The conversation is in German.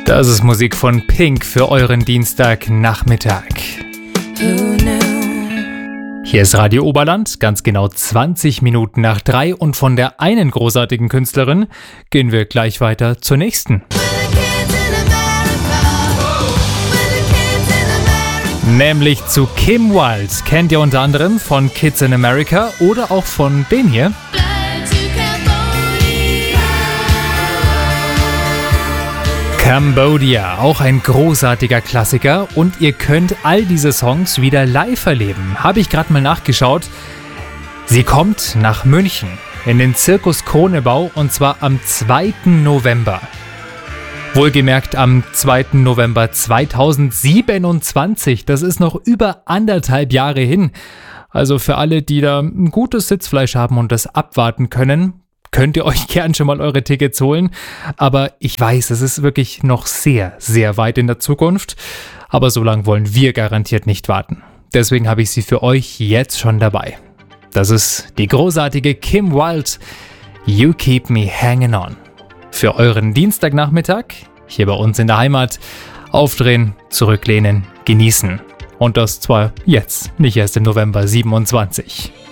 Das ist Musik von Pink für euren Dienstagnachmittag. Hier ist Radio Oberland, ganz genau 20 Minuten nach 3 und von der einen großartigen Künstlerin gehen wir gleich weiter zur nächsten. Nämlich zu Kim Wilde. Kennt ihr unter anderem von Kids in America oder auch von dem hier? Cambodia, auch ein großartiger Klassiker und ihr könnt all diese Songs wieder live erleben. Habe ich gerade mal nachgeschaut. Sie kommt nach München in den Zirkus Kronebau und zwar am 2. November. Wohlgemerkt am 2. November 2027. Das ist noch über 1,5 Jahre hin. Also für alle, die da ein gutes Sitzfleisch haben und das abwarten können, könnt ihr euch gern schon mal eure Tickets holen. Aber ich weiß, es ist wirklich noch sehr, sehr weit in der Zukunft. Aber so lange wollen wir garantiert nicht warten. Deswegen habe ich sie für euch jetzt schon dabei. Das ist die großartige Kim Wilde, You Keep Me Hanging On. Für euren Dienstagnachmittag, hier bei uns in der Heimat, aufdrehen, zurücklehnen, genießen. Und das zwar jetzt, nicht erst im November 27.